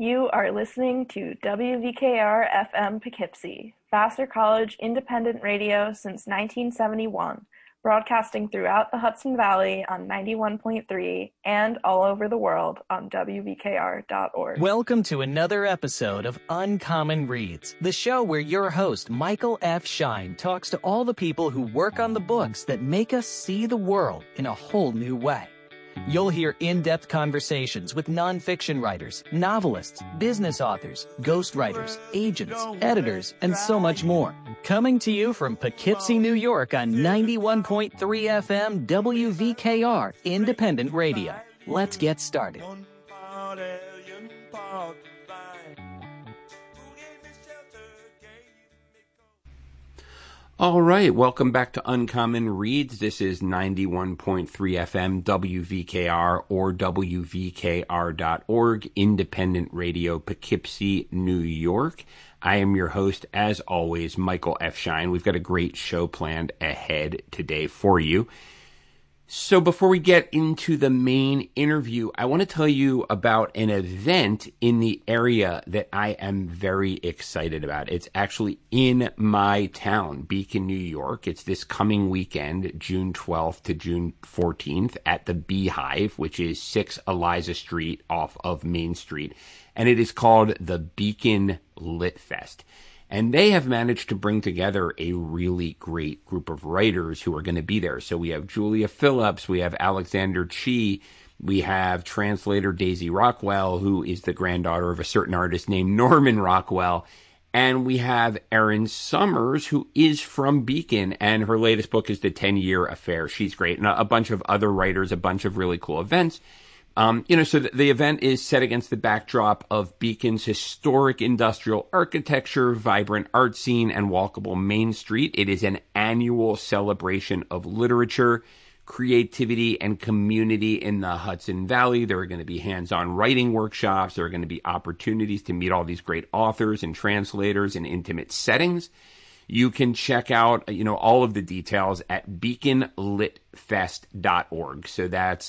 You are listening to WVKR FM Poughkeepsie, Vassar College independent radio since 1971, broadcasting throughout the Hudson Valley on 91.3 and all over the world on WVKR.org. Welcome to another episode of Uncommon Reads, the show where your host, Michael F. Shine, talks to all the people who work on the books that make us see the world in a whole new way. You'll hear in-depth conversations with nonfiction writers, novelists, business authors, ghostwriters, agents, editors, and so much more. Coming to you from Poughkeepsie, New York on 91.3 FM WVKR Independent Radio. Let's get started. All right, welcome back to Uncommon Reads. This is 91.3 FM WVKR or WVKR.org, independent radio, Poughkeepsie, New York. I am your host, as always, Michael F. Shine. We've got a great show planned ahead today for you. So before we get into the main interview, I want to tell you about an event in the area that I am very excited about. It's actually in my town, Beacon, New York. It's this coming weekend, June 12th to June 14th at the Beehive, which is 6 Eliza Street off of Main Street. And it is called the Beacon Lit Fest. And they have managed to bring together a really great group of writers who are going to be there. So we have Julia Phillips, we have Alexander Chi, we have translator Daisy Rockwell, who is the granddaughter of a certain artist named Norman Rockwell. And we have Erin Summers, who is from Beacon, and her latest book is The 10-Year Affair. She's great. And a bunch of other writers, a bunch of really cool events. So the event is set against the backdrop of Beacon's historic industrial architecture, vibrant art scene, and walkable Main Street. It is an annual celebration of literature, creativity, and community in the Hudson Valley. There are going to be hands-on writing workshops. There are going to be opportunities to meet all these great authors and translators in intimate settings. You can check out, all of the details at beaconlitfest.org. So that's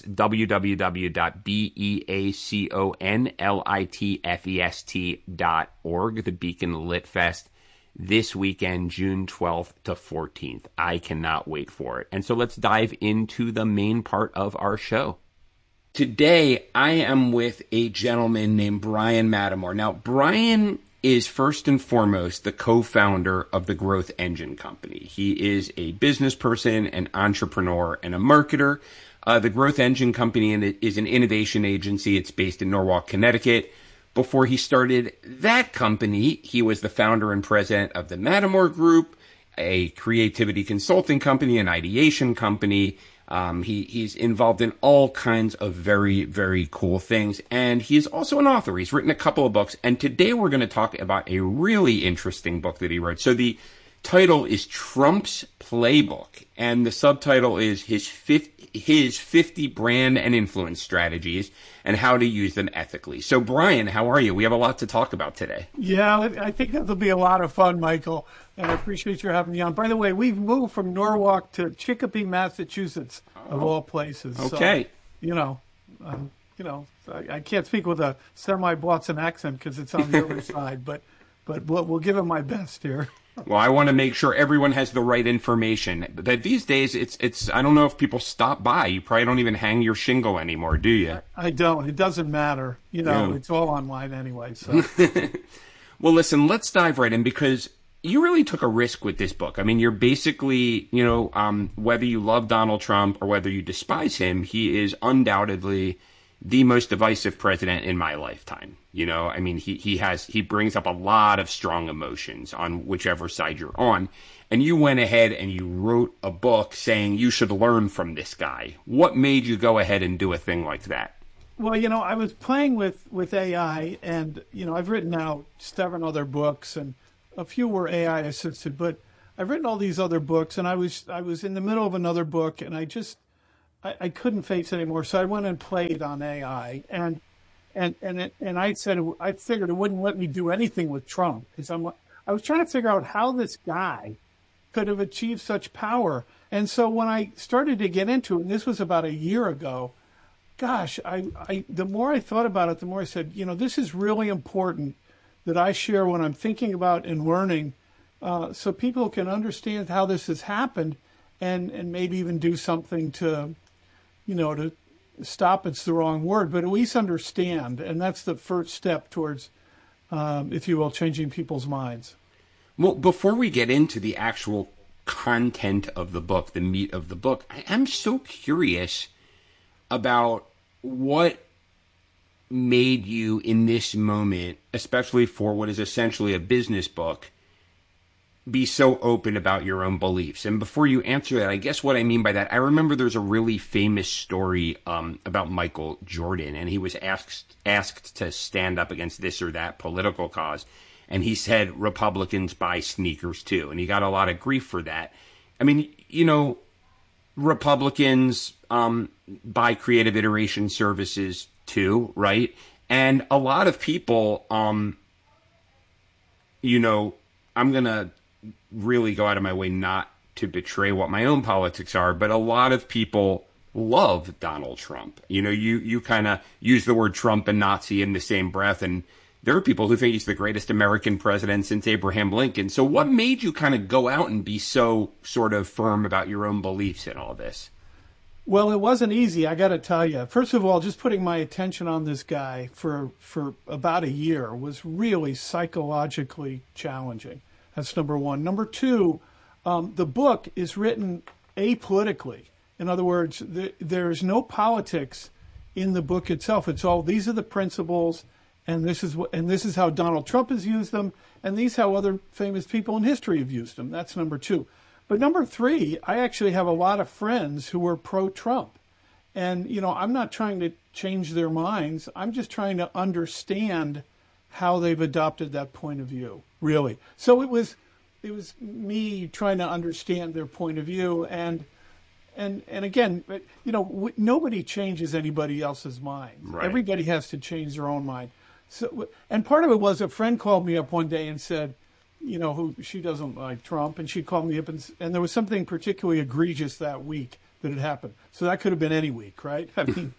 www.beaconlitfest.org, the Beacon Lit Fest, this weekend, June 12th to 14th. I cannot wait for it. And so let's dive into the main part of our show. Today, I am with a gentleman named Brian Matamor. Now, Brian is first and foremost the co-founder of the Growth Engine Company. He is a business person, an entrepreneur, and a marketer. The Growth Engine Company is an innovation agency. It's based in Norwalk, Connecticut. Before he started that company, he was the founder and president of the Matamor Group, a creativity consulting company, an ideation company. He's involved in all kinds of very, very cool things. And he's also an author. He's written a couple of books. And today we're going to talk about a really interesting book that he wrote. So the title is Trump's Playbook. And the subtitle is his 50 brand and influence strategies and how to use them ethically. So Brian, how are you? We have a lot to talk about today. Yeah, I think that'll be a lot of fun, Michael. And I appreciate you having me on. By the way, we've moved from Norwalk to Chicopee, Massachusetts, of all places. Okay. So, I can't speak with a semi-Boston accent because it's on the other side, but we'll give it my best here. Well, I want to make sure everyone has the right information. But these days, it's I don't know if people stop by. You probably don't even hang your shingle anymore, do you? I don't. It doesn't matter. It's all online anyway. So. Well, listen, let's dive right in because you really took a risk with this book. I mean, you're basically, whether you love Donald Trump or whether you despise him, he is undoubtedly the most divisive president in my lifetime. He brings up a lot of strong emotions on whichever side you're on. And you went ahead and you wrote a book saying you should learn from this guy. What made you go ahead and do a thing like that? Well, I was playing with AI and, I've written now 7 other books and a few were AI assisted, but I've written all these other books and I was in the middle of another book and I couldn't face it anymore. So I went and played on AI and I figured it wouldn't let me do anything with Trump. I was trying to figure out how this guy could have achieved such power. And so when I started to get into it, and this was about a year ago, gosh, the more I thought about it, the more I said, this is really important that I share when I'm thinking about and learning, so people can understand how this has happened, and maybe even do something to stop. It's the wrong word, but at least understand, and that's the first step towards, if you will, changing people's minds. Well, before we get into the actual content of the book, the meat of the book, I'm so curious about what made you in this moment, especially for what is essentially a business book, be so open about your own beliefs. And before you answer that, I guess what I mean by that, I remember there's a really famous story about Michael Jordan, and he was asked to stand up against this or that political cause. And he said Republicans buy sneakers too. And he got a lot of grief for that. I mean, Republicans buy creative iteration services too, right? And a lot of people, I'm going to really go out of my way not to betray what my own politics are, but a lot of people love Donald Trump. You kind of use the word Trump and Nazi in the same breath, and there are people who think he's the greatest American president since Abraham Lincoln. So what made you kind of go out and be so sort of firm about your own beliefs in all this? Well, it wasn't easy, I got to tell you. First of all, just putting my attention on this guy for about a year was really psychologically challenging. That's number one. Number two, the book is written apolitically. In other words, there is no politics in the book itself. It's all, these are the principles, and this is how Donald Trump has used them, and these how other famous people in history have used them. That's number two. But number three, I actually have a lot of friends who are pro-Trump. And, I'm not trying to change their minds. I'm just trying to understand how they've adopted that point of view, really. So it was me trying to understand their point of view. And again, nobody changes anybody else's mind. Right. Everybody has to change their own mind. So, and part of it was a friend called me up one day and said, who she doesn't like Trump, and she called me up and there was something particularly egregious that week that had happened. So that could have been any week, right? I mean,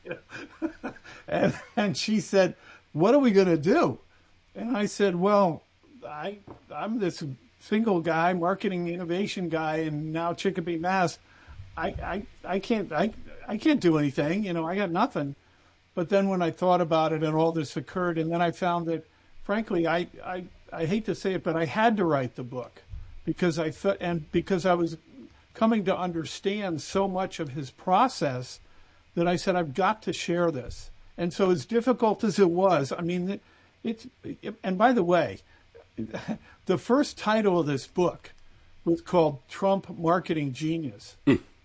and she said, "What are we going to do?" And I said, "Well, I'm this single guy, marketing innovation guy, and now Chicopee, Mass. I can't do anything. I got nothing." But then when I thought about it and all this occurred, and then I found that, frankly, I hate to say it, but I had to write the book because I thought, and because I was coming to understand so much of his process that I said, I've got to share this. And so as difficult as it was, I mean, and by the way, the first title of this book was called Trump Marketing Genius,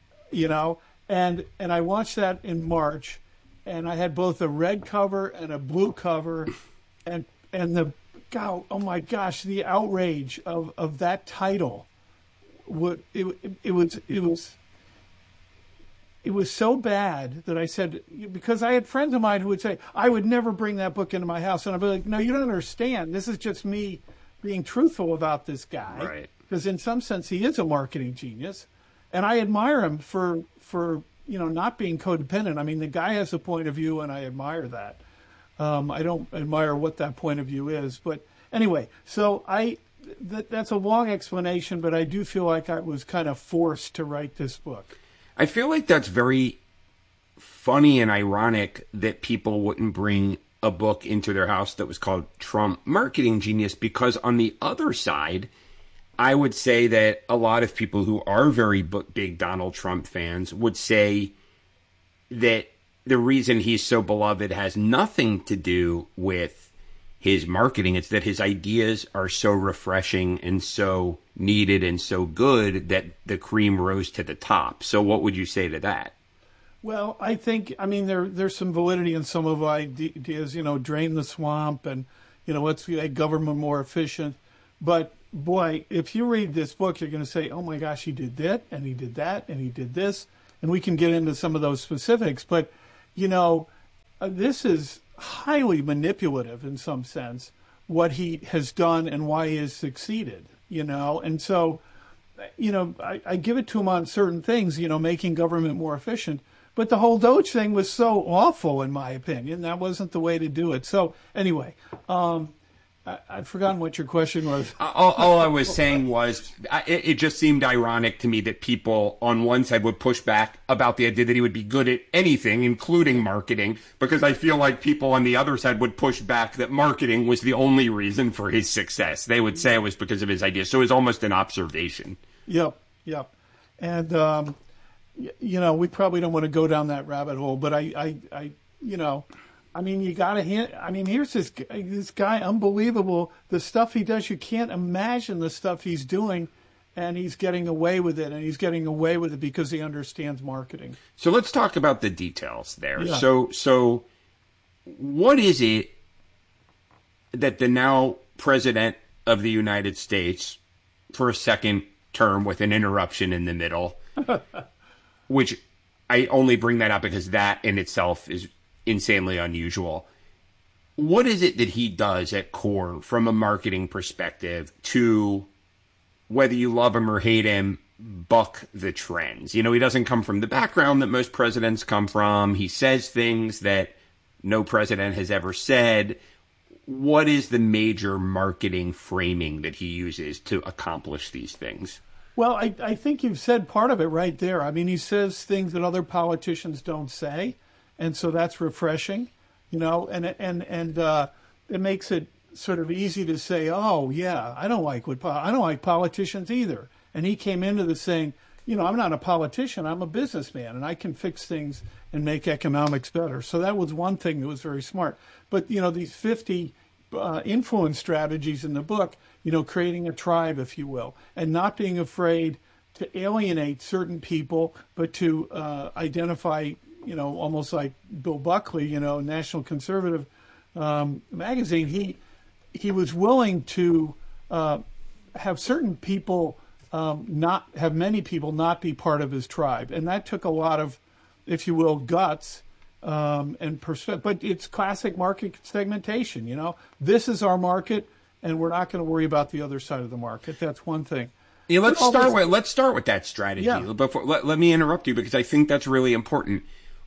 and I launched that in March, and I had both a red cover and a blue cover, and the, God, oh my gosh, the outrage of that title, it was so bad that I said, because I had friends of mine who would say, I would never bring that book into my house. And I'd be like, no, you don't understand. This is just me being truthful about this guy. Right. Because in some sense, he is a marketing genius. And I admire him for not being codependent. I mean, the guy has a point of view, and I admire that. I don't admire what that point of view is. But anyway, so that's a long explanation, but I do feel like I was kind of forced to write this book. I feel like that's very funny and ironic that people wouldn't bring a book into their house that was called Trump Marketing Genius, because on the other side, I would say that a lot of people who are very big Donald Trump fans would say that the reason he's so beloved has nothing to do with his marketing. It's that his ideas are so refreshing and so needed and so good that the cream rose to the top. So what would you say to that? Well, I mean, there's some validity in some of ideas, drain the swamp and, let's make government more efficient. But boy, if you read this book, you're going to say, oh my gosh, he did that and he did that and he did this. And we can get into some of those specifics. But, this is highly manipulative in some sense, what he has done and why he has succeeded, And so, I give it to him on certain things, making government more efficient. But the whole Doge thing was so awful, in my opinion. That wasn't the way to do it. So anyway, I'd forgotten what your question was. All I was saying was it just seemed ironic to me that people on one side would push back about the idea that he would be good at anything, including marketing, because I feel like people on the other side would push back that marketing was the only reason for his success. They would say it was because of his ideas. So it was almost an observation. Yep. And, we probably don't want to go down that rabbit hole, but you got to hint. Here's this guy, unbelievable. The stuff he does, you can't imagine the stuff he's doing, and he's getting away with it. And he's getting away with it because he understands marketing. So let's talk about the details there. Yeah. So what is it that the now President of the United States, for a second term with an interruption in the middle, which I only bring that up because that in itself is insanely unusual. What is it that he does at core from a marketing perspective to, whether you love him or hate him, buck the trends? He doesn't come from the background that most presidents come from. He says things that no president has ever said. What is the major marketing framing that he uses to accomplish these things? Well, I think you've said part of it right there. He says things that other politicians don't say. And so that's refreshing, and it makes it sort of easy to say, oh yeah, I don't like politicians either. And he came into this saying, I'm not a politician, I'm a businessman, and I can fix things and make economics better. So that was one thing that was very smart. But these 50 influence strategies in the book, creating a tribe, if you will, and not being afraid to alienate certain people, but to identify. Almost like Bill Buckley, National Conservative magazine, he was willing to have certain people many people not be part of his tribe. And that took a lot of, if you will, guts and perspective. But it's classic market segmentation, This is our market, and we're not going to worry about the other side of the market. That's one thing. Yeah, let's start with that strategy. Yeah. Before, let me interrupt you because I think that's really important.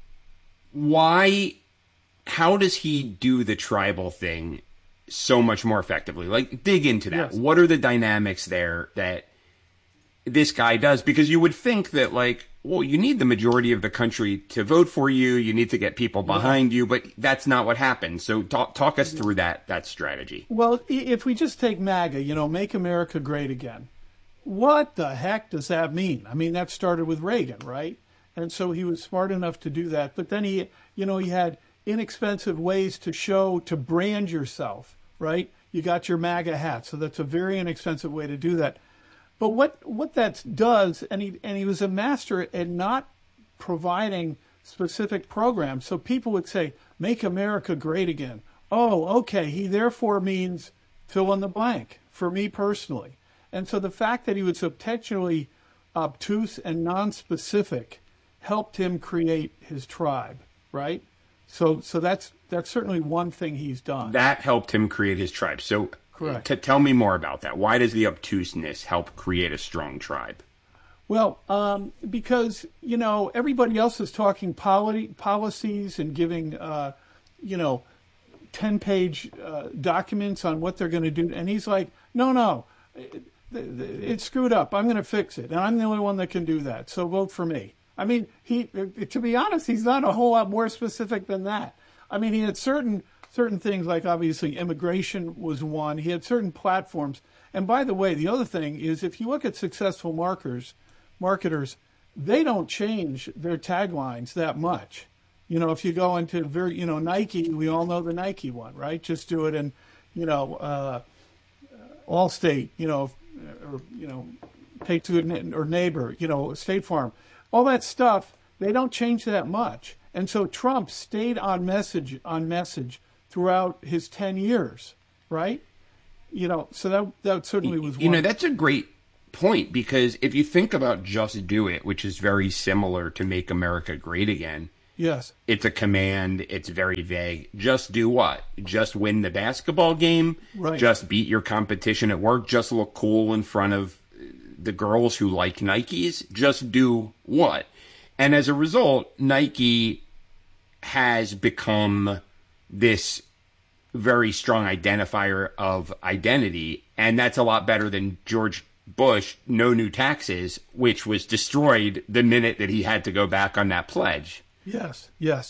How does he do the tribal thing so much more effectively? Like, dig into that. Yes. What are the dynamics there that this guy does? Because you would think that, you need the majority of the country to vote for you. You need to get people behind you, but that's not what happens. So talk us through that strategy. Well, if we just take MAGA, Make America Great Again. What the heck does that mean? That started with Reagan, right? And so he was smart enough to do that. But then he had inexpensive ways to brand yourself, right? You got your MAGA hat. So that's a very inexpensive way to do that. But what that does, and he was a master at not providing specific programs. So people would say, Make America Great Again. Oh, okay. He therefore means fill in the blank for me personally. And so the fact that he was potentially obtuse and nonspecific helped him create his tribe, right? So that's certainly one thing he's done. That helped him create his tribe. So correct. Tell me more about that. Why does the obtuseness help create a strong tribe? Well, because, everybody else is talking policies and giving, 10-page documents on what they're going to do. And he's like, no, it's screwed up. I'm going to fix it. And I'm the only one that can do that. So vote for me. To be honest, he's not a whole lot more specific than that. He had certain things, like obviously immigration was one. He had certain platforms. And by the way, the other thing is, if you look at successful marketers, they don't change their taglines that much. If you go into Nike, we all know the Nike one, right? Just do it in, Allstate, Patriot or Neighbor, State Farm. All that stuff, they don't change that much. And so Trump stayed on message throughout his 10 years, right? So that certainly was one. That's a great point, because if you think about Just Do It, which is very similar to Make America Great Again. Yes. It's a command. It's very vague. Just do what? Just win the basketball game? Right. Just beat your competition at work? Just look cool in front of the girls who like Nikes? Just do what? And as a result, Nike has become this very strong identifier of identity. And that's a lot better than George Bush, no new taxes, which was destroyed the minute that he had to go back on that pledge. Yes.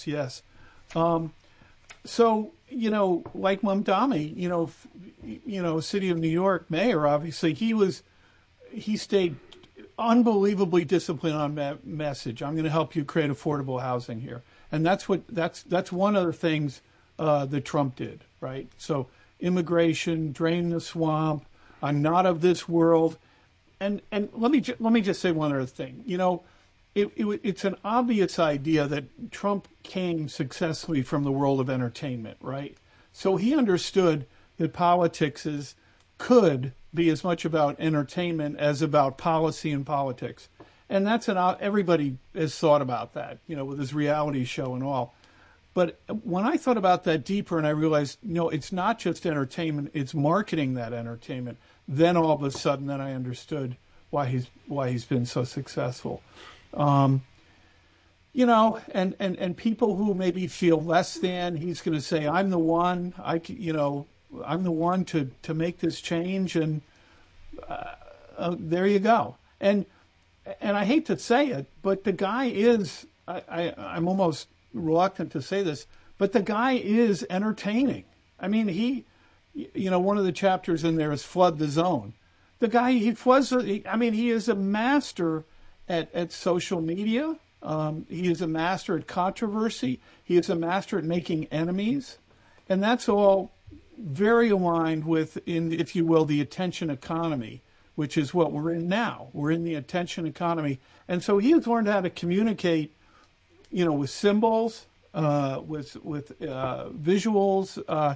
So, like Mamdani, City of New York mayor, obviously, he stayed unbelievably disciplined on that message. I'm going to help you create affordable housing here. And that's one of the things that Trump did, right? So immigration, drain the swamp, I'm not of this world. And let me just say one other thing. It's an obvious idea that Trump came successfully from the world of entertainment, right? So he understood that politics could be as much about entertainment as about policy and politics. And everybody has thought about that, with his reality show and all. But when I thought about that deeper and I realized, it's not just entertainment, it's marketing that entertainment, then all of a sudden then I understood why he's been so successful. And people who maybe feel less than, he's going to say, I'm the one, I'm the one to make this change, and there you go. And I hate to say it, but the guy is, I'm almost reluctant to say this, but the guy is entertaining. I mean, one of the chapters in there is Flood the Zone. The guy, he is a master at social media. He is a master at controversy. He is a master at making enemies. And that's all very aligned with, if you will, the attention economy, which is what we're in now. We're in the attention economy. And so he has learned how to communicate, with symbols, with visuals,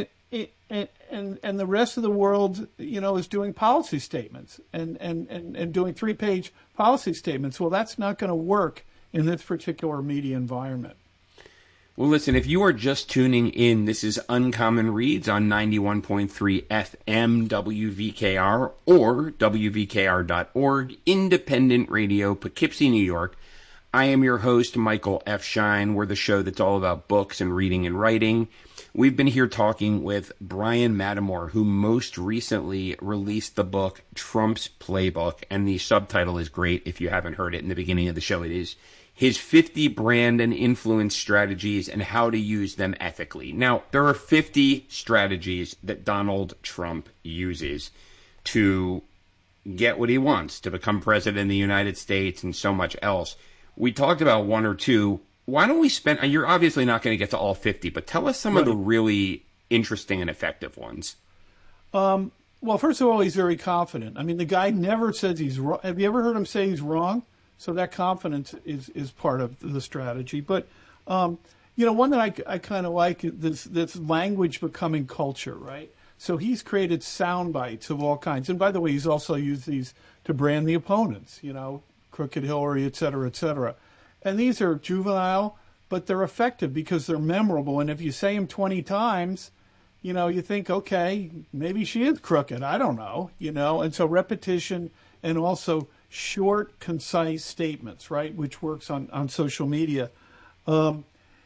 and the rest of the world, is doing policy statements and doing 3-page policy statements. Well, that's not going to work in this particular media environment. Well, listen, if you are just tuning in, this is Uncommon Reads on 91.3 FM WVKR or WVKR.org, independent radio, Poughkeepsie, New York. I am your host, Michael F. Shine. We're the show that's all about books and reading and writing. We've been here talking with Brian Matamor, who most recently released the book Trump's Playbook, and the subtitle is great if you haven't heard it in the beginning of the show. It is his 50 brand and influence strategies and how to use them ethically. Now, there are 50 strategies that Donald Trump uses to get what he wants, to become president of the United States and so much else. We talked about one or two. Why don't we spend, you're obviously not going to get to all 50, but tell us some of the really interesting and effective ones. Well, first of all, he's very confident. I mean, the guy never says he's wrong. Have you ever heard him say he's wrong? So that confidence is part of the strategy. But, one that I kind of like is this language becoming culture, right? So he's created sound bites of all kinds. And by the way, he's also used these to brand the opponents, Crooked Hillary, et cetera, et cetera. And these are juvenile, but they're effective because they're memorable. And if you say them 20 times, you think, okay, maybe she is crooked. I don't know, And so repetition and also short, concise statements, right, which works on social media. I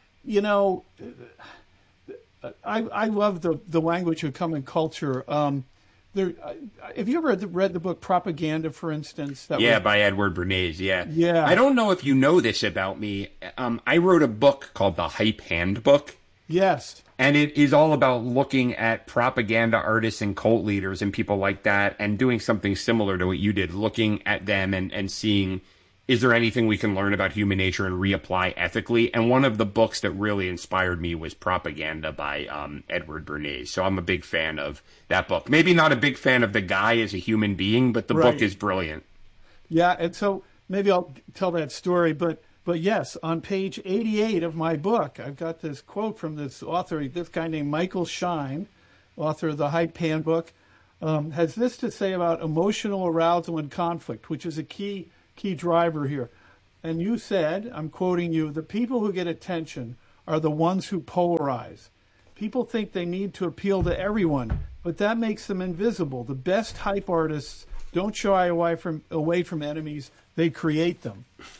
love the language of common culture. Have you ever read the book Propaganda, for instance? By Edward Bernays, Yeah. I don't know if you know this about me. I wrote a book called The Hype Handbook. Yes. And it is all about looking at propaganda artists and cult leaders and people like that and doing something similar to what you did, looking at them and seeing, is there anything we can learn about human nature and reapply ethically? And one of the books that really inspired me was Propaganda by Edward Bernays. So I'm a big fan of that book. Maybe not a big fan of the guy as a human being, but the book is brilliant. Yeah, and so maybe I'll tell that story, but yes, on page 88 of my book, I've got this quote from this author, this guy named Michael Shine, author of the Hype Handbook, has this to say about emotional arousal and conflict, which is a key driver here. And you said, I'm quoting you, the people who get attention are the ones who polarize. People think they need to appeal to everyone, but that makes them invisible. The best hype artists don't shy away from enemies, they create them.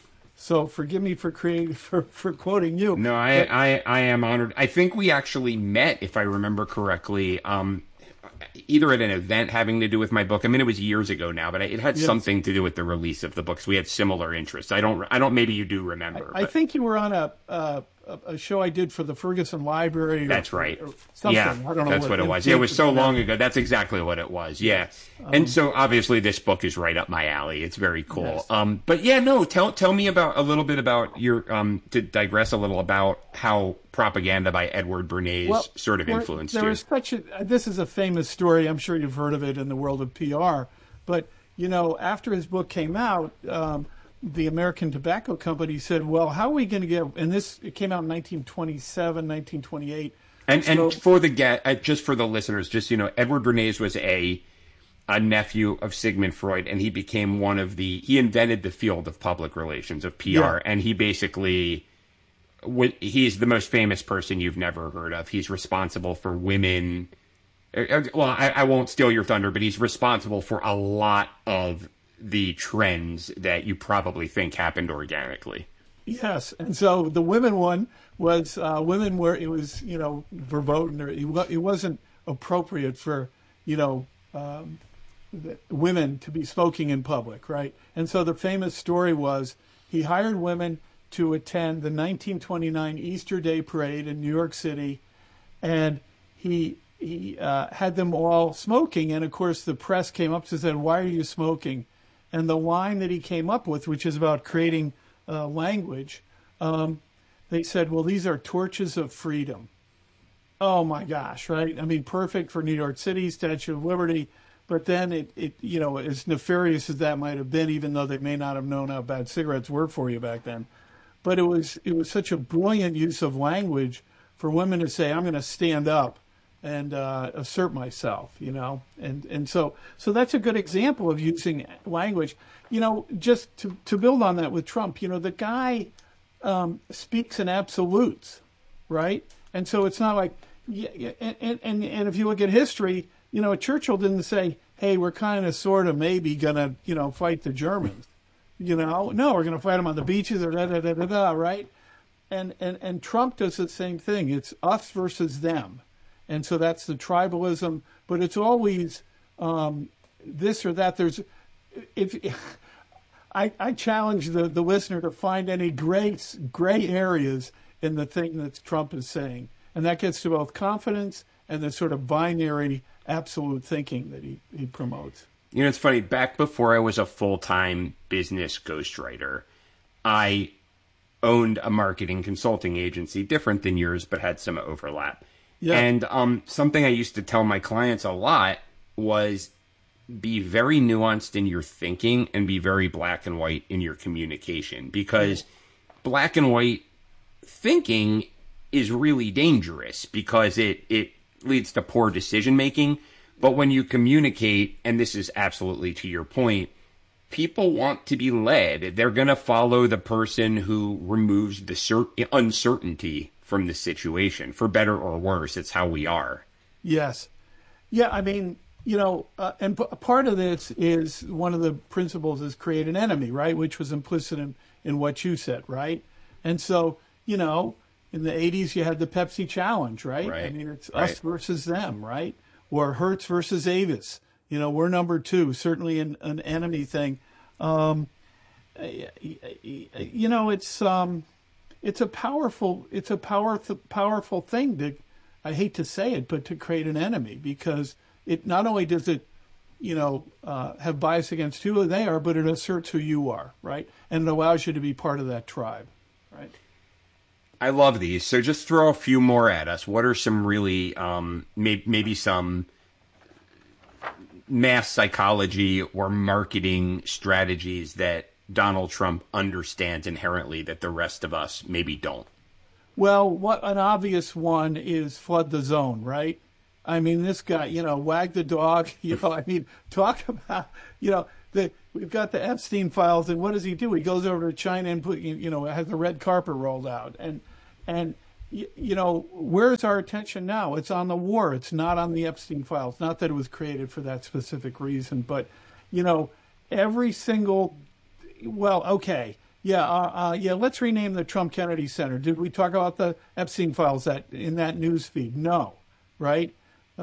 So forgive me for quoting you. No, I am honored. I think we actually met, if I remember correctly, either at an event having to do with my book. I mean, it was years ago now, but it had something to do with the release of the books. We had similar interests. I don't. Maybe you do remember. I think you were on a show I did for the Ferguson Library. That's right. Or something. Yeah, I don't know that's what it was. Yeah, it was so long ago. That's exactly what it was. Yeah, and so obviously this book is right up my alley. It's very cool. Yes. But yeah, no. Tell me about a little bit about your to digress a little about how Propaganda by Edward Bernays sort of influenced there you. was this is a famous story. I'm sure you've heard of it in the world of PR. But after his book came out. The American Tobacco Company said, well, how are we going to get, and it came out in 1927, 1928. And for just for the listeners, Edward Bernays was a nephew of Sigmund Freud, and he became he invented the field of public relations, of PR, Yeah. and he basically, he's the most famous person you've never heard of. He's responsible for women, well, I won't steal your thunder, but he's responsible for a lot of the trends that you probably think happened organically. Yes, and so the women one was women where it was verboten, or it wasn't appropriate for women to be smoking in public, right? And so the famous story was he hired women to attend the 1929 Easter Day Parade in New York City, and he had them all smoking, and of course the press came up and said, "Why are you smoking?" And the line that he came up with, which is about creating language, they said, well, these are torches of freedom. Oh, my gosh, right? I mean, perfect for New York City, Statue of Liberty. But then it as nefarious as that might have been, even though they may not have known how bad cigarettes were for you back then. But it was such a brilliant use of language for women to say, I'm going to stand up and assert myself, and so that's a good example of using language. Just to build on that with Trump, the guy speaks in absolutes, right? And so it's not like, and if you look at history, Churchill didn't say, hey, we're kind of sort of maybe gonna fight the Germans, no, we're gonna fight them on the beaches or right? And Trump does the same thing. It's us versus them. And so that's the tribalism, but it's always this or that. I challenge the listener to find any gray areas in the thing that Trump is saying, and that gets to both confidence and the sort of binary absolute thinking that he promotes. It's funny. Back before I was a full-time business ghostwriter, I owned a marketing consulting agency, different than yours, but had some overlap. Yeah. And something I used to tell my clients a lot was be very nuanced in your thinking and be very black and white in your communication, because black and white thinking is really dangerous because it leads to poor decision making. But when you communicate, and this is absolutely to your point, people want to be led. They're going to follow the person who removes the uncertainty from the situation, for better or worse. It's how we are. Yes. Yeah, I mean, and part of this is one of the principles is create an enemy, right? Which was implicit in what you said, right? And so, in the 80s, you had the Pepsi Challenge, right? I mean, it's us versus them, right? Or Hertz versus Avis. We're number two, certainly an enemy thing. It's a powerful thing to, I hate to say it, but to create an enemy, because it not only does it, have bias against who they are, but it asserts who you are, right? And it allows you to be part of that tribe, right? I love these. So just throw a few more at us. What are some really, maybe some mass psychology or marketing strategies that Donald Trump understands inherently that the rest of us maybe don't? Well, what an obvious one is flood the zone, right? I mean, this guy, wag the dog, talk about, we've got the Epstein files, and what does he do? He goes over to China and has the red carpet rolled out. And where's our attention now? It's on the war. It's not on the Epstein files. Not that it was created for that specific reason, but, every single, well, okay, Yeah. Let's rename the Trump Kennedy Center. Did we talk about the Epstein files in that news feed? No, right?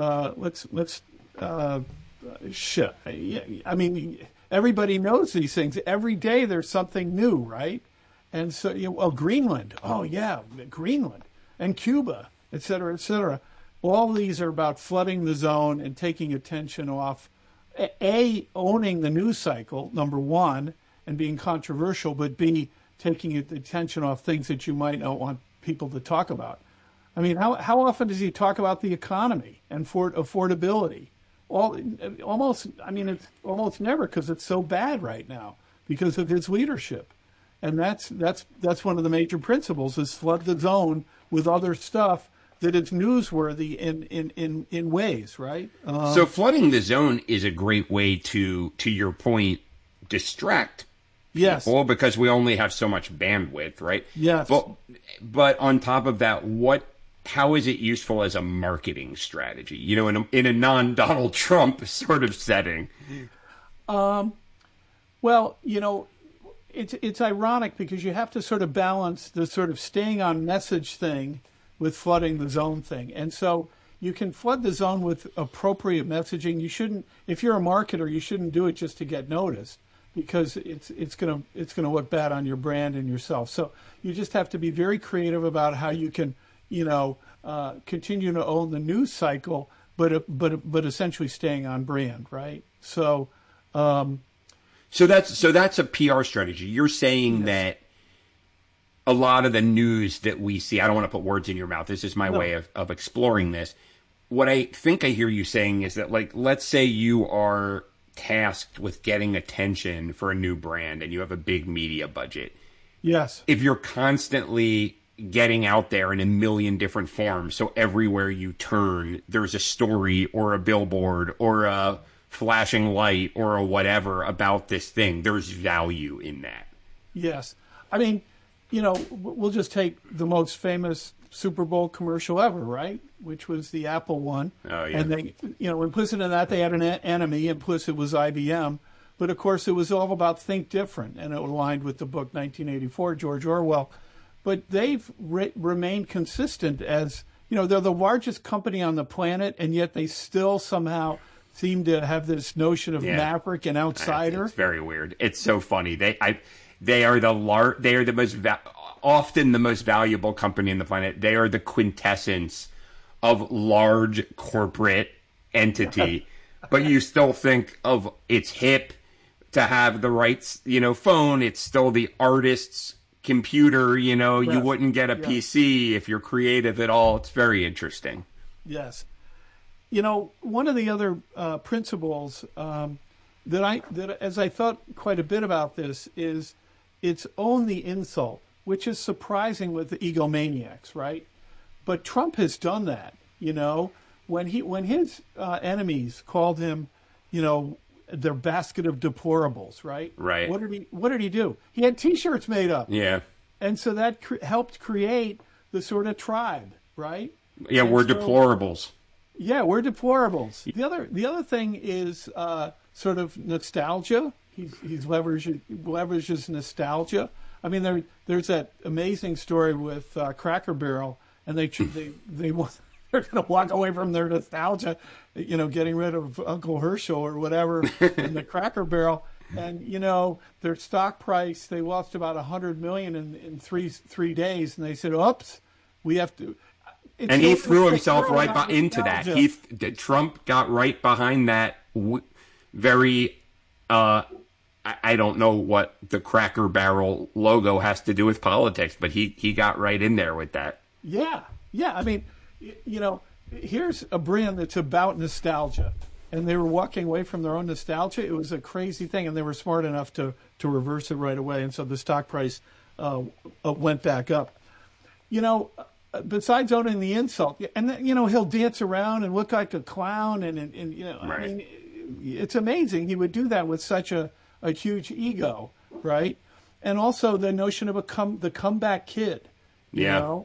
Shit. I mean, everybody knows these things. Every day there's something new, right? And so, Greenland. Oh yeah, Greenland and Cuba, et cetera, et cetera. All these are about flooding the zone and taking attention off. Owning the news cycle, number one, and being controversial, but B, taking the attention off things that you might not want people to talk about. I mean, how often does he talk about the economy and affordability? It's almost never, because it's so bad right now because of his leadership. And that's one of the major principles, is flood the zone with other stuff that is newsworthy in ways, right? So flooding the zone is a great way to your point, distract people, because we only have so much bandwidth, right? Yes. But on top of that, how is it useful as a marketing strategy? In a non-Donald Trump sort of setting. Well, it's ironic because you have to sort of balance the sort of staying on message thing with flooding the zone thing. And so you can flood the zone with appropriate messaging. You shouldn't, if you're a marketer, you shouldn't do it just to get noticed, because it's gonna look bad on your brand and yourself. So you just have to be very creative about how you can, continue to own the news cycle, but essentially staying on brand, right? So that's a PR strategy. You're saying that a lot of the news that we see, I don't want to put words in your mouth, this is my way of exploring this. What I think I hear you saying is that, like, let's say you are tasked with getting attention for a new brand and you have a big media budget. Yes. If you're constantly getting out there in a million different forms, so everywhere you turn, there's a story or a billboard or a flashing light or a whatever about this thing, there's value in that. Yes. I mean, we'll just take the most famous Super Bowl commercial ever, right? Which was the Apple one. Oh, yeah. And they, implicit in that, they had an enemy. Implicit was IBM. But, of course, it was all about think different, and it aligned with the book 1984, George Orwell. But they've remained consistent as, they're the largest company on the planet, and yet they still somehow seem to have this notion of maverick and outsider. It's very weird. It's so funny. They are often the most valuable company on the planet. They are the quintessence of large corporate entity, but you still think of it's hip to have the right, phone. It's still the artist's computer. You wouldn't get a PC if you're creative at all. It's very interesting. Yes. One of the other principles that as I thought quite a bit about this is it's own the insult, which is surprising with the egomaniacs, right? But Trump has done that, when his enemies called him, their basket of deplorables, right? Right. What did he do? He had T-shirts made up. Yeah. And so that helped create the sort of tribe, right? Yeah, we're deplorables. Yeah, we're deplorables. The other thing is sort of nostalgia. He's leverages nostalgia. I mean, there's that amazing story with Cracker Barrel, and they're going to walk away from their nostalgia, getting rid of Uncle Herschel or whatever in the Cracker Barrel, and their stock price, they lost about $100 million in three days, and they said, "Oops, we have to." And he threw himself right into that. Trump got right behind that. Very, I don't know what the Cracker Barrel logo has to do with politics, but he got right in there with that. Yeah. I mean, here's a brand that's about nostalgia, and they were walking away from their own nostalgia. It was a crazy thing, and they were smart enough to reverse it right away, and so the stock price went back up. Besides owning the insult, and then, he'll dance around and look like a clown, and right. I mean, it's amazing he would do that with such a huge ego, right? And also the notion of the comeback kid, So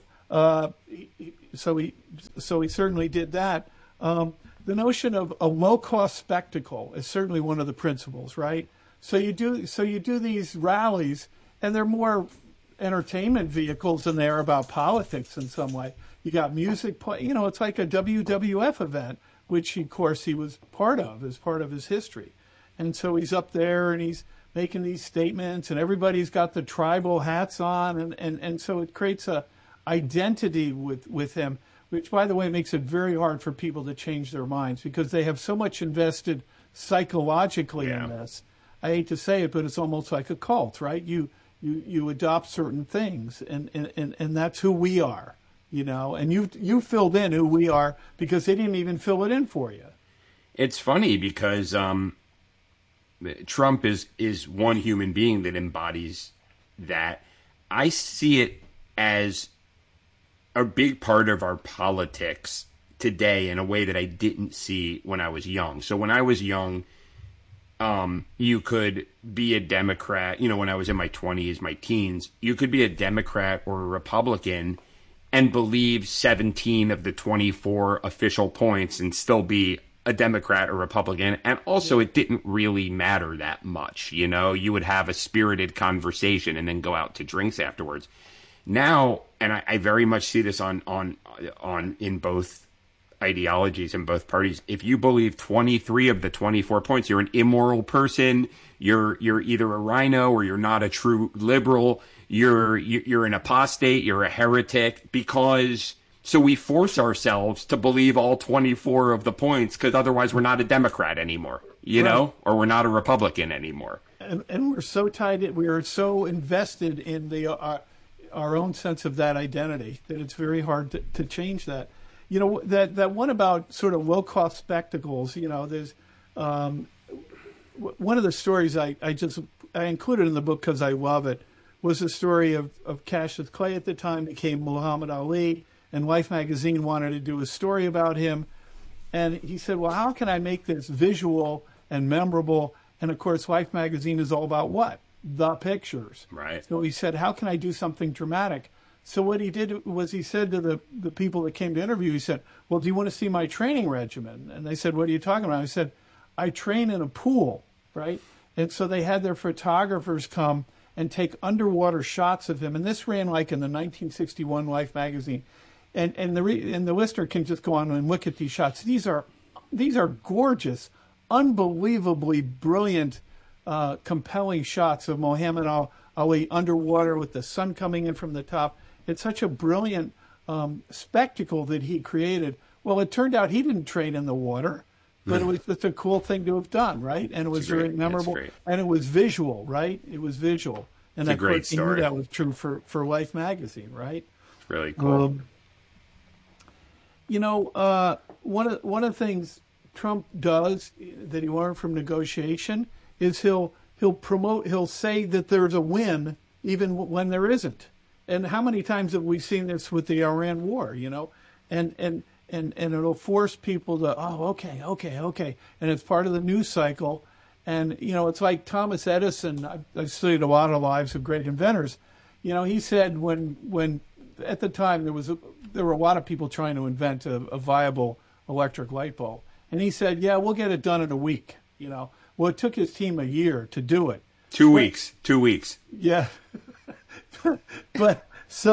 he certainly did that. The notion of a low cost spectacle is certainly one of the principles, right? So you do these rallies, and they're more entertainment vehicles than they are about politics in some way. You got music play, it's like a WWF event, which of course he was part of as part of his history. And so he's up there and he's making these statements, and everybody's got the tribal hats on, and so it creates a identity with him, which, by the way, makes it very hard for people to change their minds because they have so much invested psychologically in this. I hate to say it, but it's almost like a cult, right? You adopt certain things, and that's who we are, and you filled in who we are because they didn't even fill it in for you. It's funny because Trump is one human being that embodies that. I see it as a big part of our politics today in a way that I didn't see when I was young. So when I was young, you could be a Democrat, when I was in my 20s, my teens, you could be a Democrat or a Republican and believe 17 of the 24 official points and still be a Democrat or Republican. And also it didn't really matter that much. You would have a spirited conversation and then go out to drinks afterwards. Now, and I very much see this on in both ideologies in both parties. If you believe 23 of the 24 points, you're an immoral person. You're either a rhino or you're not a true liberal. You're an apostate. You're a heretic so we force ourselves to believe all 24 of the points because otherwise we're not a Democrat anymore, or we're not a Republican anymore. And we're so tied in, we are so invested in our own sense of that identity that it's very hard to change that. That one about sort of low-cost spectacles, there's one of the stories I included in the book because I love it, was the story of Cassius Clay at the time, became Muhammad Ali, and Life magazine wanted to do a story about him. And he said, well, how can I make this visual and memorable? And, of course, Life magazine is all about what? The pictures. Right. So he said, how can I do something dramatic? So what he did was he said to the people that came to interview, he said, well, do you want to see my training regimen? And they said, what are you talking about? I said, I train in a pool, right? And so they had their photographers come and take underwater shots of him. And this ran like in the 1961 Life magazine. And the listener can just go on and look at these shots. These are gorgeous, unbelievably brilliant, compelling shots of Muhammad Ali underwater with the sun coming in from the top. It's such a brilliant spectacle that he created. Well, it turned out he didn't train in the water, but it's a cool thing to have done, right? And it was very memorable, and it was visual, right? It was visual, and it's a great story. He knew that was true for Life magazine, right? It's really cool. One of the things Trump does that he learned from negotiation is he'll say that there's a win even when there isn't. And how many times have we seen this with the Iran war, and it'll force people to, okay. And it's part of the news cycle. And, it's like Thomas Edison. I've studied a lot of lives of great inventors. He said when at the time there were a lot of people trying to invent a viable electric light bulb. And he said, yeah, we'll get it done in a week, Well, it took his team a year to do it. 2 weeks. Yeah. But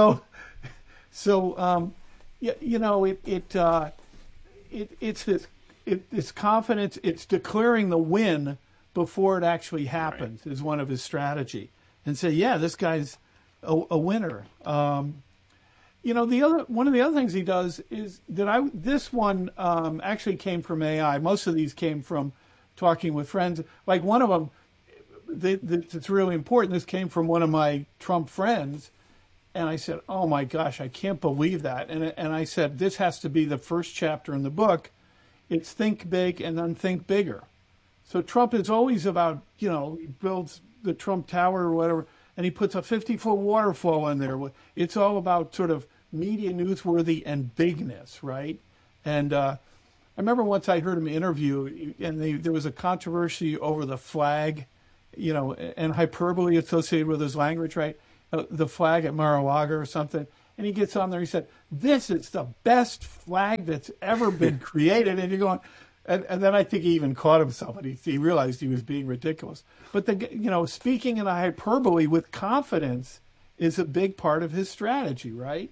it's this confidence. It's declaring the win before it actually happens is one of his strategy, and say, yeah, this guy's a winner. One of the other things he does is that this one actually came from AI. Most of these came from talking with friends. Like one of them, that's really important. This came from one of my Trump friends. And I said, oh, my gosh, I can't believe that. And I said, this has to be the first chapter in the book. It's think big and then think bigger. So Trump is always about, he builds the Trump Tower or whatever, and he puts a 50-foot waterfall in there. It's all about sort of media newsworthy and bigness, right? And I remember once I heard him interview, and there was a controversy over the flag, and hyperbole associated with his language, right? The flag at Mar-a-Lago or something. And he gets on there, he said, this is the best flag that's ever been created. And you're going, And then I think he even caught himself, and he realized he was being ridiculous. But speaking in a hyperbole with confidence is a big part of his strategy, right?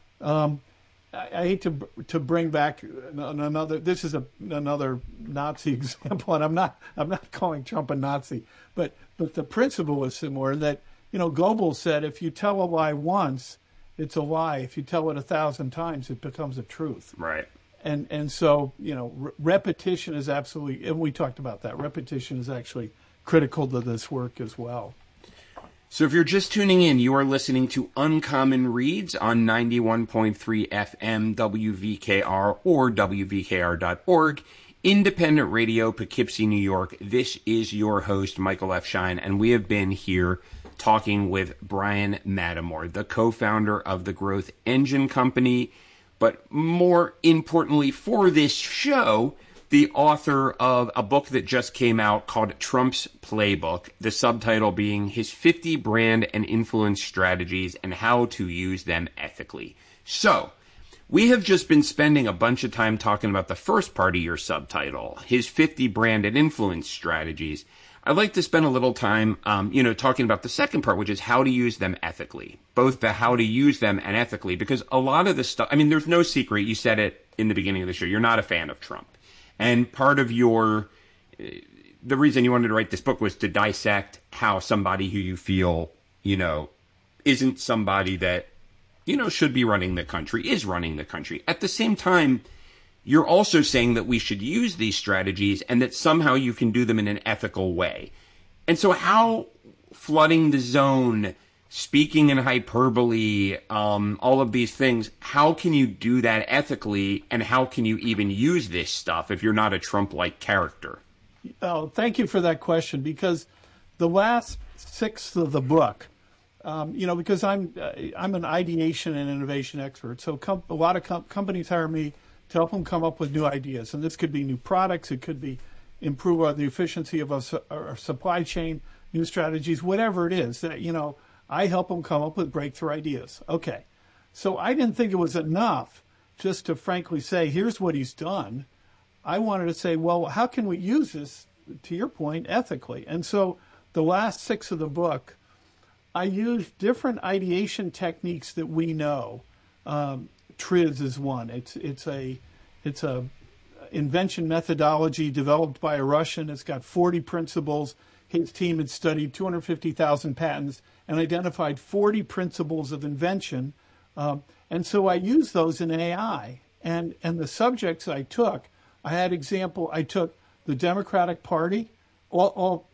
I hate to bring back another. This is another Nazi example, and I'm not calling Trump a Nazi, but the principle is similar. That Goebbels said, if you tell a lie once, it's a lie. If you tell it 1,000 times, it becomes a truth. Right. And so repetition is absolutely, and we talked about that. Repetition is actually critical to this work as well. So if you're just tuning in, you are listening to Uncommon Reads on 91.3 FM WVKR or WVKR.org, independent radio, Poughkeepsie, New York. This is your host, Michael F. Shine, and we have been here talking with Brian Matamor, the co-founder of the Growth Engine Company, but more importantly for this show, the author of a book that just came out called Trump's Playbook, the subtitle being his 50 brand and influence strategies and how to use them ethically. So, we have just been spending a bunch of time talking about the first part of your subtitle, his 50 brand and influence strategies. I'd like to spend a little time, talking about the second part, which is how to use them ethically. Both the how to use them and ethically, because a lot of the stuff, there's no secret, you said it in the beginning of the show, you're not a fan of Trump. And part of the reason you wanted to write this book was to dissect how somebody who you feel, isn't somebody that, should be running the country, is running the country. At the same time, you're also saying that we should use these strategies and that somehow you can do them in an ethical way. And so how flooding the zone, speaking in hyperbole, all of these things, how can you do that ethically, and how can you even use this stuff if you're not a Trump-like character? Oh, thank you for that question, because the last sixth of the book, because I'm an ideation and innovation expert, so a lot of companies hire me to help them come up with new ideas, and this could be new products, it could be improve the efficiency of our supply chain, new strategies, whatever it is that I help them come up with breakthrough ideas. Okay, so I didn't think it was enough just to frankly say, here's what he's done. I wanted to say, well, how can we use this, to your point, ethically? And so the last six of the book, I used different ideation techniques that we know. TRIZ is one. It's a invention methodology developed by a Russian. It's got 40 principles. His team had studied 250,000 patents and identified 40 principles of invention. And so I used those in AI. And the subjects I took, I took the Democratic Party, all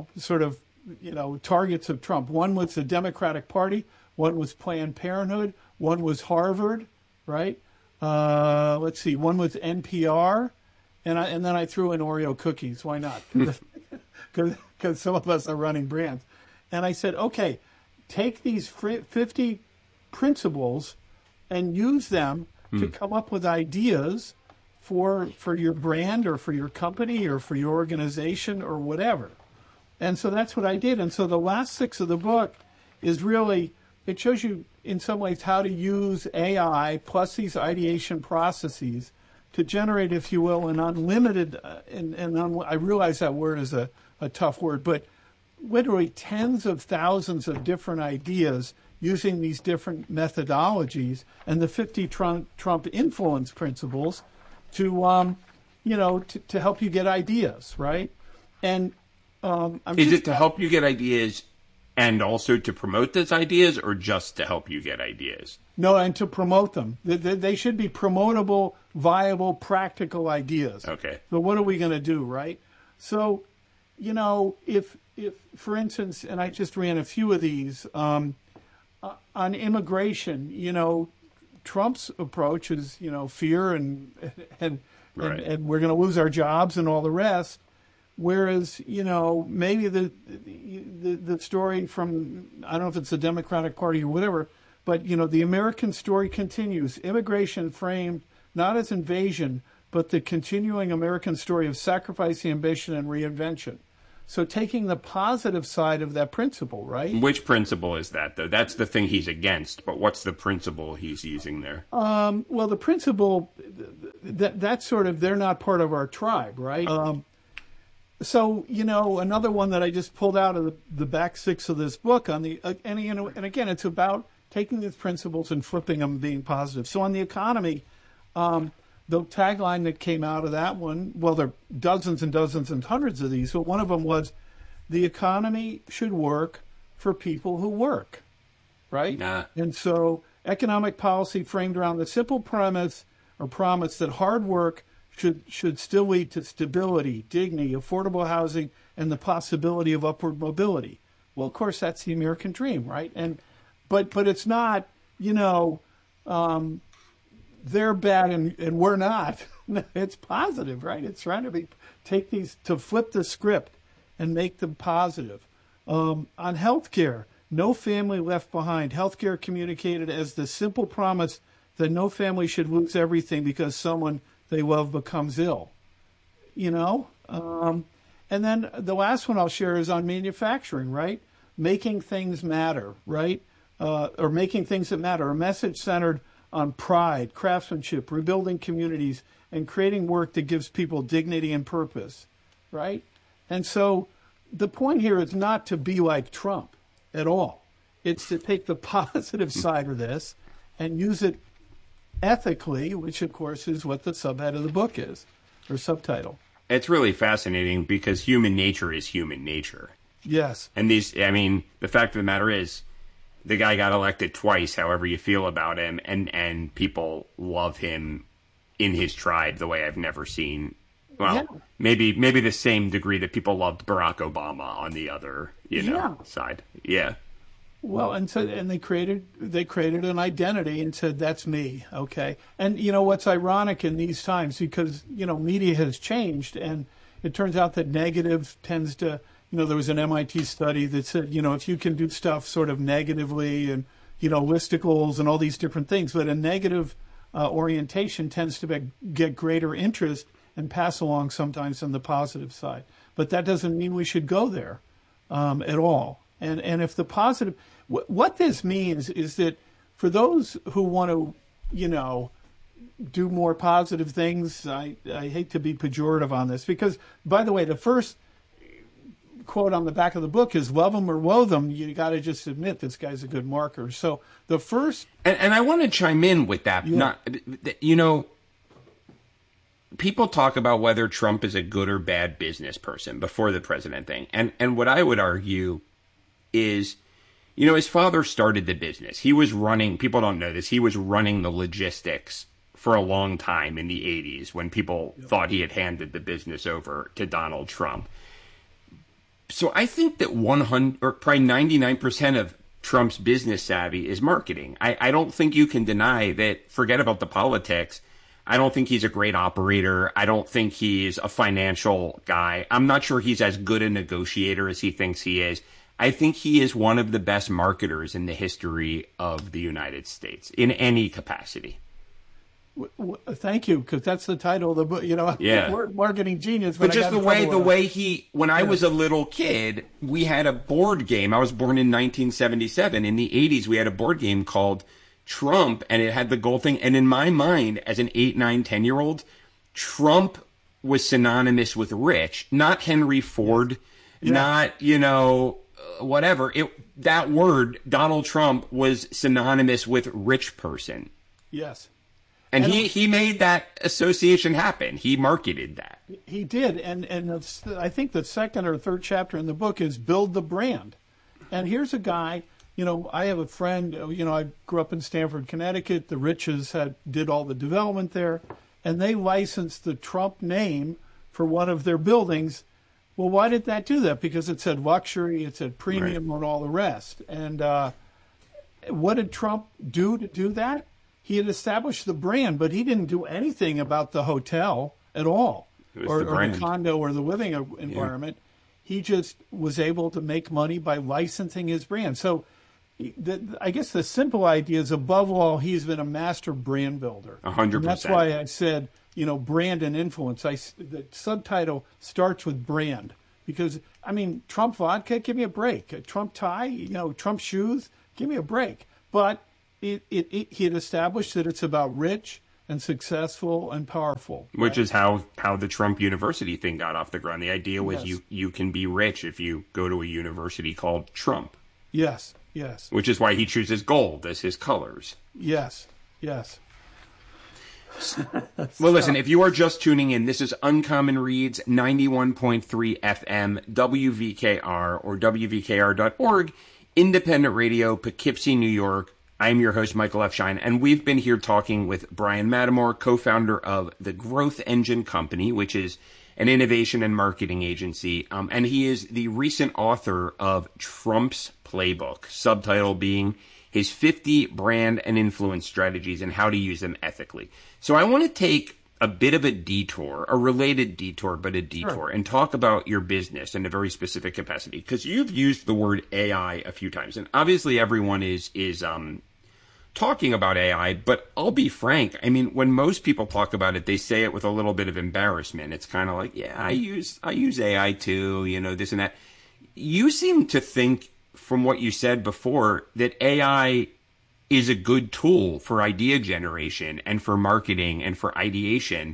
targets of Trump. One was the Democratic Party, one was Planned Parenthood, one was Harvard, right? One was NPR, and then I threw in Oreo cookies. Why not? Because some of us are running brands. And I said, okay, take these 50 principles and use them to come up with ideas for your brand or for your company or for your organization or whatever. And so that's what I did. And so the last six of the book is really, it shows you in some ways how to use AI plus these ideation processes to generate, if you will, an unlimited, I realize that word is a tough word, but literally tens of thousands of different ideas using these different methodologies and the 50 Trump influence principles to help you get ideas, right? And is it to help you get ideas and also to promote those ideas, or just to help you get ideas? No, and to promote them. They should be promotable, viable, practical ideas. Okay. So what are we going to do, right? So, if for instance, and I just ran a few of these, on immigration, Trump's approach is, fear and we're going to lose our jobs and all the rest. Whereas, maybe the story from, I don't know if it's the Democratic Party or whatever, but, the American story continues. Immigration framed not as invasion, but the continuing American story of sacrifice, ambition, and reinvention. So taking the positive side of that principle, right? Which principle is that, though? That's the thing he's against, but what's the principle he's using there? Well, the principle, that's sort of, they're not part of our tribe, right? So, another one that I just pulled out of the back six of this book and again, it's about taking these principles and flipping them, being positive. So on the economy, the tagline that came out of that one, well, there are dozens and dozens and hundreds of these, but one of them was, the economy should work for people who work, right? Nah. And so economic policy framed around the simple premise or promise that hard work should still lead to stability, dignity, affordable housing, and the possibility of upward mobility. Well, of course, that's the American dream, right? But it's not, they're bad and we're not. It's positive, right? It's trying to flip the script and make them positive. On healthcare, no family left behind. Healthcare communicated as the simple promise that no family should lose everything because someone they love becomes ill. And then the last one I'll share is on manufacturing, right? Making things matter, right? Or making things that matter. A message centered on pride, craftsmanship, rebuilding communities, and creating work that gives people dignity and purpose, right? And so the point here is not to be like Trump at all. It's to take the positive side of this and use it ethically, which, of course, is what the subhead of the book is, or subtitle. It's really fascinating because human nature is human nature. Yes. And the fact of the matter is, the guy got elected twice, however you feel about him, and people love him in his tribe the way I've never seen. Well, yeah. maybe the same degree that people loved Barack Obama on the other, side. Yeah. Well, and they created an identity and said, that's me, okay? And, what's ironic in these times, because, media has changed, and it turns out that negative tends to, there was an MIT study that said, if you can do stuff sort of negatively and, listicles and all these different things, but a negative orientation tends to get greater interest and pass along sometimes on the positive side. But that doesn't mean we should go there at all. And if the positive, what this means is that for those who want to, do more positive things, I hate to be pejorative on this because, by the way, the first quote on the back of the book is love them or loathe them. You got to just admit this guy's a good marker. So the first, and I want to chime in with that. Yeah. People talk about whether Trump is a good or bad business person before the president thing, and what I would argue is, his father started the business. He was running. People don't know this. He was running the logistics for a long time in the 80s when people thought he had handed the business over to Donald Trump. So I think that 100 or probably 99% of Trump's business savvy is marketing. I don't think you can deny that. Forget about the politics. I don't think he's a great operator. I don't think he's a financial guy. I'm not sure he's as good a negotiator as he thinks he is. I think he is one of the best marketers in the history of the United States in any capacity. Thank you, because that's the title of the book. Yeah. Marketing genius. But just the way he, when I was a little kid, we had a board game. I was born in 1977. In the 80s, we had a board game called Trump, and it had the gold thing. And in my mind, as an 8, 9, 10-year-old, Trump was synonymous with rich, not Henry Ford, not, whatever. That word, Donald Trump, was synonymous with rich person. Yes. And he made that association happen. He marketed that. He did. And I think the second or third chapter in the book is build the brand. And here's a guy, I have a friend, I grew up in Stamford, Connecticut. The Riches did all the development there. And they licensed the Trump name for one of their buildings. Well, why did that do that? Because it said luxury, it said premium, and all the rest. And what did Trump do to do that? He had established the brand, but he didn't do anything about the hotel at all, or the condo or the living environment. Yeah. He just was able to make money by licensing his brand. So I guess the simple idea is, above all, he's been a master brand builder. 100%. That's why I said, brand and influence. The subtitle starts with brand, Because, I mean, Trump vodka, give me a break. A Trump tie, Trump shoes, give me a break. But he had established that it's about rich and successful and powerful. Which is how the Trump University thing got off the ground. The idea was Yes. you can be rich if you go to a university called Trump. Yes. Which is why he chooses gold as his colors. Yes. Well, listen, if you are just tuning in, this is Uncommon Reads, 91.3 FM, WVKR, or WVKR.org, independent radio, Poughkeepsie, New York. I'm your host, Michael F. Shine, and we've been here talking with Brian Matamore, co-founder of the Growth Engine Company, which is an innovation and marketing agency, and he is the recent author of Trump's Playbook, subtitle being his 50 brand and influence strategies and how to use them ethically. So I want to take a bit of a detour, a related detour, but a detour, Sure. and talk about your business in a very specific capacity, because you've used the word AI a few times, and obviously everyone is talking about AI, but I'll be frank. I mean, when most people talk about it, they say it with a little bit of embarrassment. It's kind of like, yeah, I use AI too, this and that. You seem to think, from what you said before, that AI is a good tool for idea generation and for marketing and for ideation.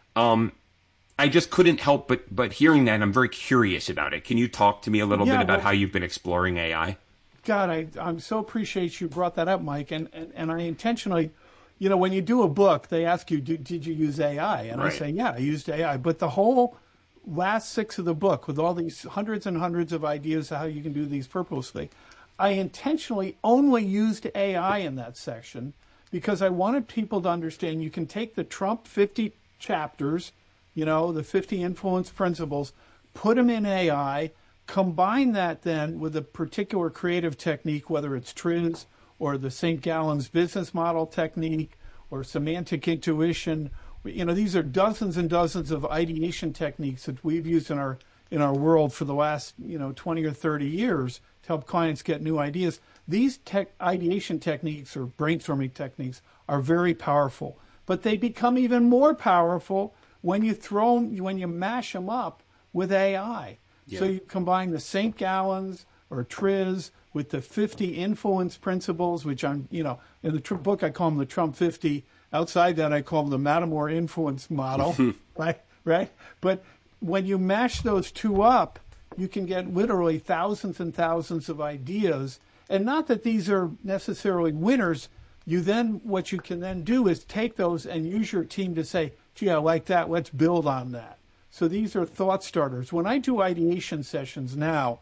I just couldn't help but hearing that. I'm very curious about it. Can you talk to me a little bit about how you've been exploring AI? God, I'm so appreciate you brought that up, Mike. And I intentionally, when you do a book, they ask you, did you use AI? And Right. I say, yeah, I used AI. But the whole last 6 of the book, with all these hundreds and hundreds of ideas of how you can do these purposely, I intentionally only used AI in that section because I wanted people to understand you can take the Trump 50 chapters, the 50 influence principles, put them in AI, combine that then with a particular creative technique, whether it's TRIZ or the St. Gallen's business model technique or semantic intuition. These are dozens and dozens of ideation techniques that we've used in our world for the last 20 or 30 years to help clients get new ideas. These ideation techniques or brainstorming techniques are very powerful, but they become even more powerful when you mash them up with AI. Yeah. So you combine the St. Gallen's or TRIZ with the 50 influence principles, which in the book I call them the Trump 50. Outside that, I call them the Matamore influence model, right? But when you mash those two up, you can get literally thousands and thousands of ideas. And not that these are necessarily winners. What you can then do is take those and use your team to say, gee, I like that. Let's build on that. So these are thought starters. When I do ideation sessions now,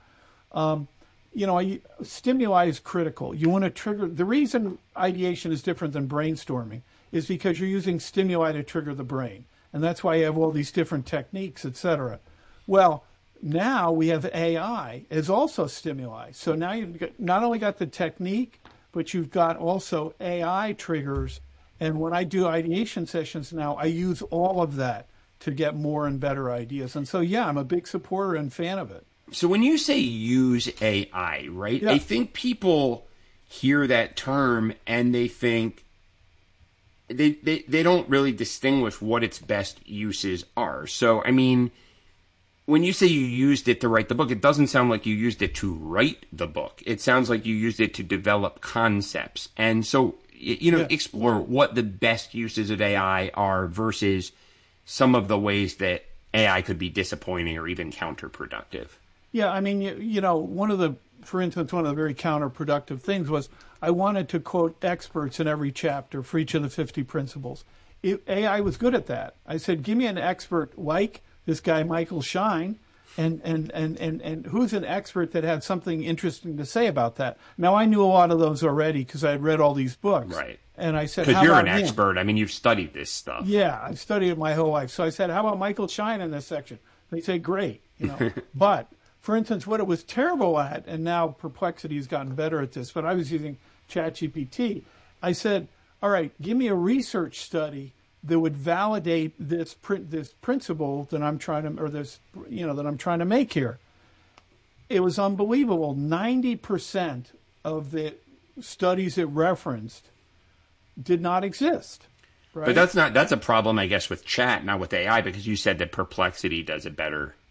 stimuli is critical. You want to trigger. The reason ideation is different than brainstorming is because you're using stimuli to trigger the brain. And that's why you have all these different techniques, et cetera. Well, now we have AI as also stimuli. So now you've not only got the technique, but you've got also AI triggers. And when I do ideation sessions now, I use all of that to get more and better ideas. And so, yeah, I'm a big supporter and fan of it. So when you say use AI, right, Yeah. I think people hear that term and they think they don't really distinguish what its best uses are. So, I mean, when you say you used it to write the book, it doesn't sound like you used it to write the book. It sounds like you used it to develop concepts. And so, explore what the best uses of AI are versus some of the ways that AI could be disappointing or even counterproductive. Yeah, I mean, for instance, one of the very counterproductive things was I wanted to quote experts in every chapter for each of the 50 principles. AI was good at that. I said, give me an expert like this guy, Michael Shine, and who's an expert that had something interesting to say about that. Now, I knew a lot of those already because I had read all these books. Right. And I said, because how you're about an him? expert. I mean, you've studied this stuff. Yeah, I've studied it my whole life. So I said, how about Michael Shine in this section? They say, great. But, for instance, what it was terrible at, and now Perplexity has gotten better at this, but I was using ChatGPT. I said, all right, give me a research study that would validate this principle that I'm trying to, or this, that I'm trying to make here. It was unbelievable. 90% of the studies it referenced did not exist. Right? But that's a problem, I guess, with chat, not with AI, because you said that Perplexity does a better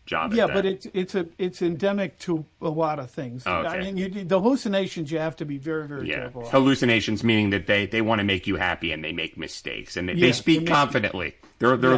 job at Yeah, that. but it's endemic to a lot of things. Oh, okay. I mean, the hallucinations you have to be very, very Yeah, careful. hallucinations meaning that they want to make you happy and they make mistakes and they Yeah, speak they make- confidently. They're